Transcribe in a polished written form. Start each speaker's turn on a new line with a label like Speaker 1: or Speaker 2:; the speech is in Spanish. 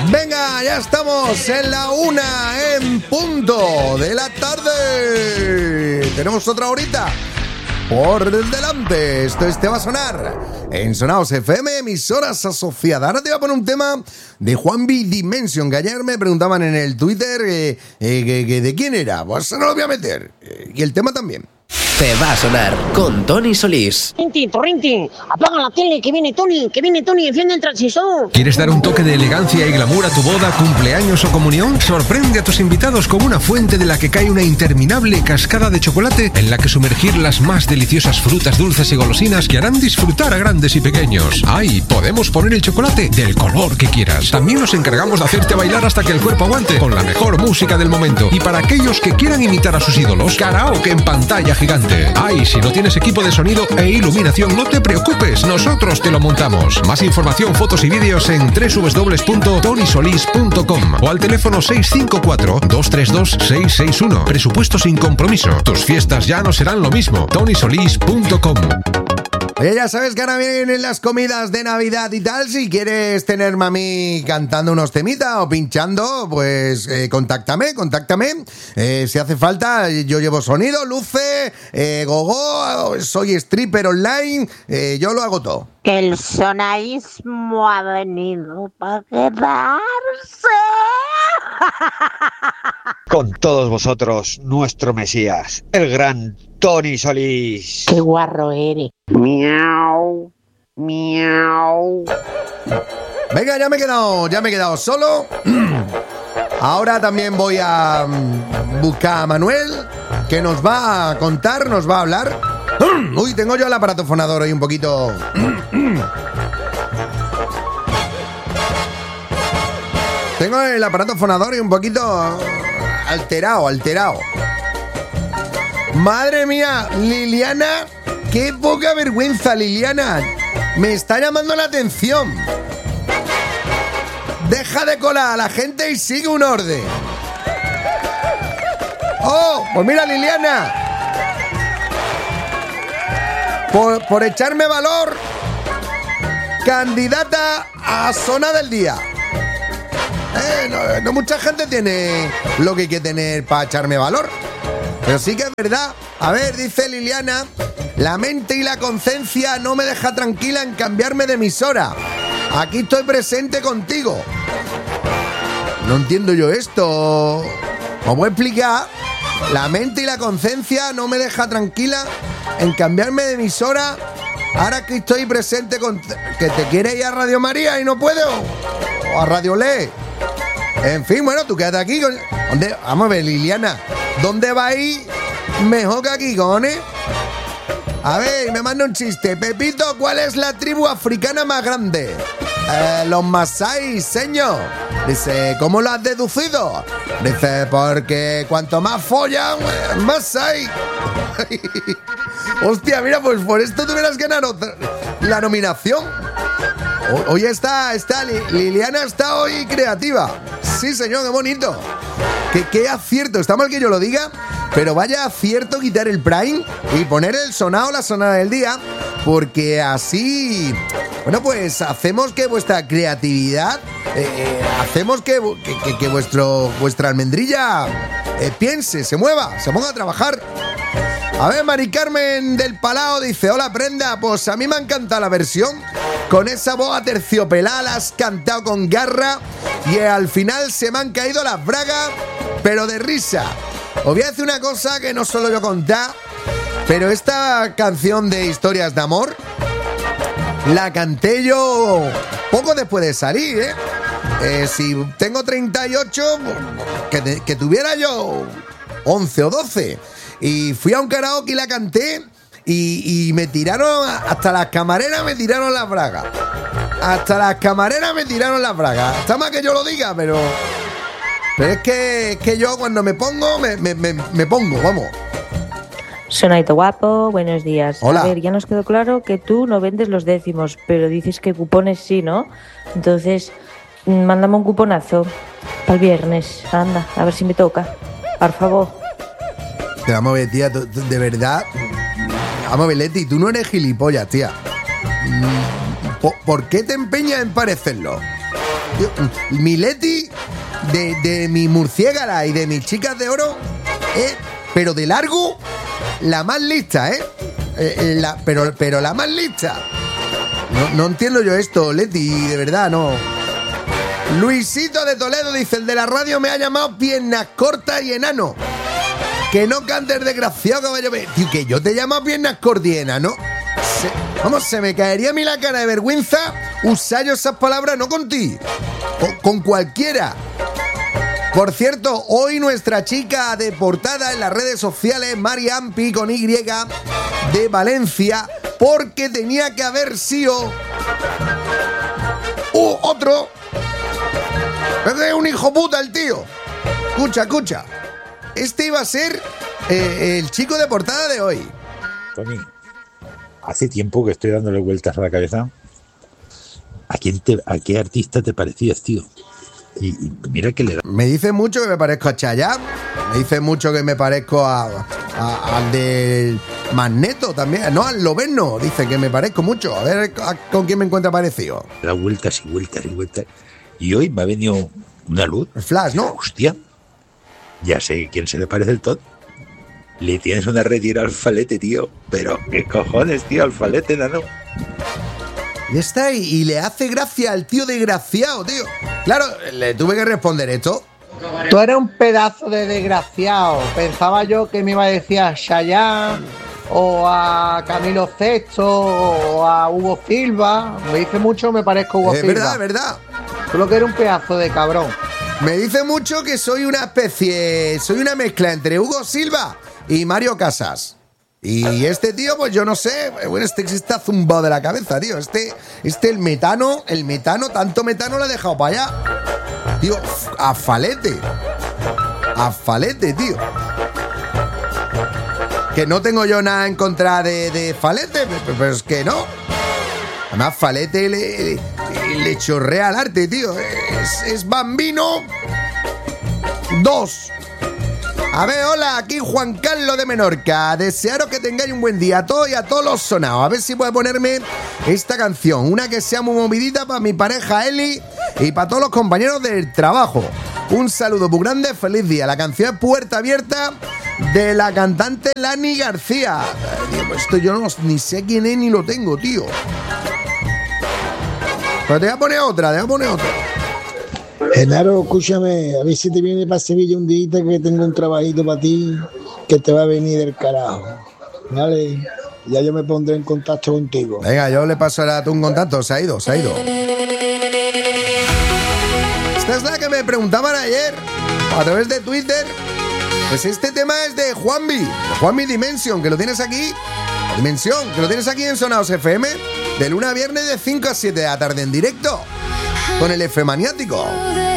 Speaker 1: Venga, ya estamos en la 1 en punto de la tarde. Tenemos otra horita por delante. Esto Te va a sonar en Sonaos FM, emisoras asociadas. Ahora te voy a poner un tema de Juan B. Dimension, que ayer me preguntaban en el Twitter que de quién era. Pues no lo voy a meter. Y el tema también.
Speaker 2: Te va a sonar con Tony Solís.
Speaker 3: Torrenti, apaga la tele, que viene Tony, enciende el transistor.
Speaker 4: ¿Quieres dar un toque de elegancia y glamour a tu boda, cumpleaños o comunión? Sorprende a tus invitados con una fuente de la que cae una interminable cascada de chocolate en la que sumergir las más deliciosas frutas dulces y golosinas que harán disfrutar a grandes y pequeños. ¡Ay! Podemos poner el chocolate del color que quieras. También nos encargamos de hacerte bailar hasta que el cuerpo aguante con la mejor música del momento. Y para aquellos que quieran imitar a sus ídolos, karaoke en pantalla gigante. ¡Ay! Si no tienes equipo de sonido e iluminación, no te preocupes, nosotros te lo montamos. Más información, fotos y vídeos en www.tonysolis.com o al teléfono 654-232-661. Presupuesto sin compromiso. Tus fiestas ya no serán lo mismo. tonysolis.com.
Speaker 1: Oye, ya sabes que ahora vienen las comidas de Navidad y tal. Si quieres tenerme a mí cantando unos temitas o pinchando, pues contáctame. Si hace falta, yo llevo sonido, luces, gogo, soy stripper online, yo lo hago todo.
Speaker 3: Que el sonaísmo ha venido para quedarse.
Speaker 5: Con todos vosotros, nuestro Mesías, el gran Tony Solís.
Speaker 3: Qué guarro eres. Miau, miau.
Speaker 1: Venga, ya me he quedado solo. Ahora también voy a buscar a Manuel, que nos va a contar, nos va a hablar. Uy, tengo yo el aparato fonador hoy un poquito. Tengo el aparato fonador y un poquito alterado. Madre mía, Liliana, qué poca vergüenza, Liliana. Me está llamando la atención. Deja de colar a la gente y sigue un orden. Oh, pues mira, Liliana. Por echarme valor, candidata a zona del día. No mucha gente tiene lo que hay que tener para echarme valor. Pero sí que es verdad. A ver, dice Liliana, la mente y la conciencia no me deja tranquila en cambiarme de emisora. Aquí estoy presente contigo. No entiendo yo esto. ¿Os voy a explicar? La mente y la conciencia no me deja tranquila en cambiarme de emisora. Ahora que estoy presente con... ¿Que te quieres ir a Radio María y no puedo? ¿O a Radio Le? En fin, bueno, tú quédate aquí. ¿Dónde? Vamos a ver, Liliana, ¿dónde va a ir mejor que aquí, cojones? A ver, me manda un chiste. Pepito, ¿cuál es la tribu africana más grande? Los Masái, señor. Dice, ¿cómo lo has deducido? Dice, porque cuanto más follan, más hay. Hostia, mira, pues por esto tuvieras que ganar la nominación. Hoy está Liliana está hoy creativa. Sí, señor, qué bonito. Qué acierto. Está mal que yo lo diga, pero vaya acierto quitar el Prime y poner el sonado, la sonada del día, porque así, bueno, pues hacemos que vuestra creatividad, hacemos que vuestra almendrilla piense, se mueva, se ponga a trabajar. A ver, Mari Carmen del Palau dice, hola Prenda, pues a mí me ha encantado la versión. Con esa voz aterciopelada la has cantado con garra y al final se me han caído las bragas, pero de risa. Os voy a decir una cosa que no solo yo contar, pero esta canción de Historias de Amor la canté yo poco después de salir, si tengo 38, que tuviera yo 11 o 12. Y fui a un karaoke y la canté y me tiraron, hasta las camareras me tiraron las bragas. Está más que yo lo diga, pero es que yo cuando me pongo, me pongo, vamos.
Speaker 6: Sonaito guapo, buenos días.
Speaker 1: Hola.
Speaker 6: A ver, ya nos quedó claro que tú no vendes los décimos, pero dices que cupones sí, ¿no? Entonces, mándame un cuponazo para el viernes. Anda, a ver si me toca. Por favor.
Speaker 1: Te vamos a ver, tía, de verdad. Vamos a ver, Leti, tú no eres gilipollas, tía. ¿Por qué te empeñas en parecerlo? Tío, mi Leti de mi murciégala y de mis chicas de oro, pero de largo, la más lista, pero la más lista. No entiendo yo esto, Leti, de verdad, no. Luisito de Toledo dice, el de la radio me ha llamado piernas cortas y enano. Que no cantes, desgraciado, caballo. Tío, que yo te llamo piernas cortas y enano. Se me caería a mí la cara de vergüenza usar yo esas palabras, no con ti, con cualquiera. Por cierto, hoy nuestra chica de portada en las redes sociales, Mari Ampi con Y de Valencia, porque tenía que haber sido otro. Es un hijo puta el tío. Escucha. Este iba a ser el chico de portada de hoy.
Speaker 7: Tony, hace tiempo que estoy dándole vueltas a la cabeza. ¿A qué artista te parecías, tío? Y mira que le da.
Speaker 1: Me dice mucho que me parezco a Chayanne. Me dice mucho que me parezco al del Magneto también. No, al Loberno. Dice que me parezco mucho. A ver con quién me encuentra parecido.
Speaker 7: Da vueltas y vueltas y vueltas. Y hoy me ha venido una luz.
Speaker 1: El flash, ¿no?
Speaker 7: Hostia. Ya sé quién se le parece el Todd. Le tienes una retira al Falete, tío. Pero, ¿qué cojones, tío? Al Falete, nano.
Speaker 1: Y está ahí, y le hace gracia al tío desgraciado, tío. Claro, le tuve que responder esto.
Speaker 8: Tú eres un pedazo de desgraciado. Pensaba yo que me iba a decir a Chayanne o a Camilo Sesto o a Hugo Silva. Me dice mucho, me parezco a Hugo Silva.
Speaker 1: Es verdad.
Speaker 8: Tú lo que eres un pedazo de cabrón.
Speaker 1: Me dice mucho que soy una mezcla entre Hugo Silva y Mario Casas. Y este tío, pues yo no sé, bueno, este está zumbado de la cabeza, tío. El metano, tanto metano lo ha dejado para allá. Tío, a falete, tío. Que no tengo yo nada en contra de Falete, pero es que no. Además, Falete le chorrea al arte, tío. Es Bambino 2. A ver, hola, aquí Juan Carlos de Menorca. Desearos que tengáis un buen día a todos y a todos los sonados. A ver si puede ponerme esta canción. Una que sea muy movidita para mi pareja Eli y para todos los compañeros del trabajo. Un saludo muy grande, feliz día. La canción es Puerta Abierta de la cantante Lani García. Esto yo ni sé quién es ni lo tengo, tío. Pero te voy a poner otra,
Speaker 9: Genaro, escúchame, a ver si te viene para Sevilla un día que tengo un trabajito para ti que te va a venir del carajo, ¿vale? Ya yo me pondré en contacto contigo.
Speaker 1: Venga, yo le paso un contacto, se ha ido. Esta es la que me preguntaban ayer a través de Twitter. Pues este tema es de Juanmi Dimension, que lo tienes aquí. Dimensión, que lo tienes aquí en Sonados FM, de lunes a viernes de 5 a 7 de la tarde en directo, con el F Maniático.